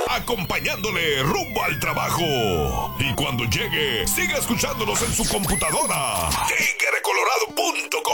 acompañándole rumbo al trabajo. Y cuando llegue, siga escuchándonos en su computadora. TigreColorado.com